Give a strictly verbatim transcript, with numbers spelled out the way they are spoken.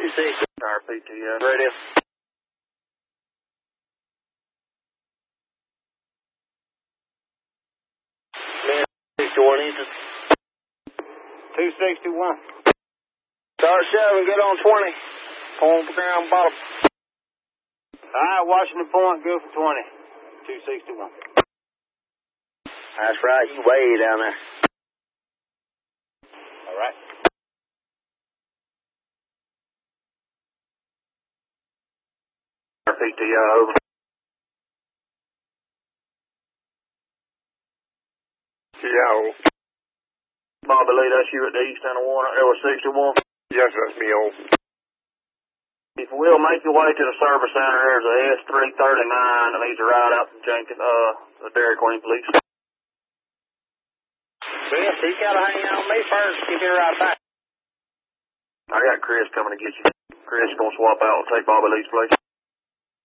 two sixty. R P T O. Radio. Man, sixty-one inches. two sixty-one. Start shoving, get on twenty. Point for ground bottom. Alright, Washington Point, go for twenty. two sixty-one. That's right, you way down there. Alright. R P T O, over. Yeah. Bobby Lee, that's you at the east end of one, L sixty-one. Yes, that's me, old. If you will, make your way to the service center. There's a S three thirty-nine that needs to ride out from Jenkins, uh, the Dairy Queen police. Chris, he gotta hang out with me first. Get here right back. I got Chris coming to get you. Chris is gonna swap out and take Bobby Lee's place.